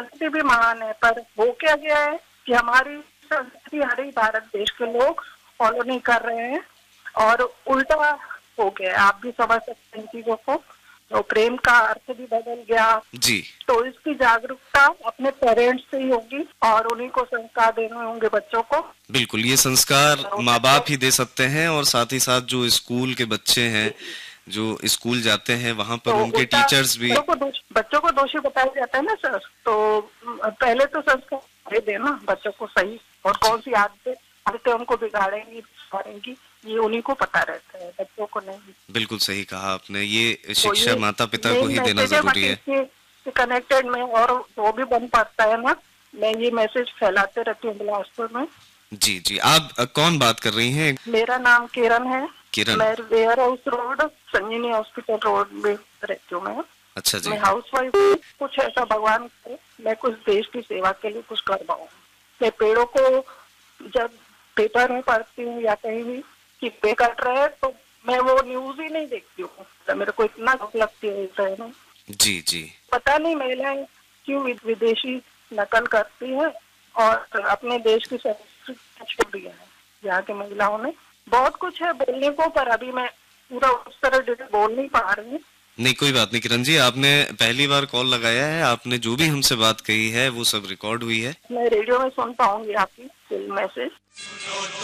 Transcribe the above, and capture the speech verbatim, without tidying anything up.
संस्कृति भी महान है, पर हो क्या गया है कि हमारी संस्कृति हर ही भारत देश के लोग फॉलो नहीं कर रहे हैं और उल्टा हो गया। आप भी समझ सकते हैं चीजों को, तो प्रेम का अर्थ भी बदल गया जी। तो इसकी जागरूकता अपने पेरेंट्स से ही होगी और उन्हीं को संस्कार देने होंगे बच्चों को। बिल्कुल, ये संस्कार माँ बाप ही दे सकते हैं और साथ ही साथ जो स्कूल के बच्चे हैं, जो स्कूल जाते हैं वहाँ पर तो उनके टीचर्स भी। बच्चों को दोषी बच्चों को दोषी बताया जाता है ना सर, तो पहले तो संस्कार देना बच्चों को सही, और कौन सी आदतें आदतें उनको बिगाड़ेंगी बिगाड़ेंगी ये उन्हीं को पता रहता है, बच्चों को नहीं। बिल्कुल सही कहा आपने, ये शिक्षा तो ये माता पिता को ही देना जरूरी है। कनेक्टेड में और जो भी बन पाता है ना, मैं ये मैसेज फैलाते रहती हूँ बिलासपुर में। जी जी। आप अ, कौन बात कर रही हैं? मेरा नाम किरण है। किरण। मैं वेयर हाउस रोड, संजीवनी हॉस्पिटल रोड में रहती हूँ मैं। अच्छा जी। मैं हाउस वाइफ हूँ। कुछ ऐसा भगवान करे मैं कुछ देश की सेवा के लिए कुछ कर पाऊँ। मैं पेड़ों को जब पेपर में पढ़ती हूँ या कहीं भी कि पेड़ कट रहे हैं तो मैं वो न्यूज ही नहीं देखती हूँ, तो मेरे को इतना दुख लगती है ना। जी जी। पता नहीं महिलाएं क्यों विदेशी नकल करती है और अपने देश की संस्कृति छोड़ दिया है। यहाँ की महिलाओं ने बहुत कुछ है बोलने को, पर अभी मैं पूरा उस तरह बोल नहीं पा रही हूँ। नहीं, कोई बात नहीं किरण जी, आपने पहली बार कॉल लगाया है, आपने जो भी हमसे बात कही है वो सब रिकॉर्ड हुई है। मैं रेडियो में सुन पाऊंगी आपकी मैसेज।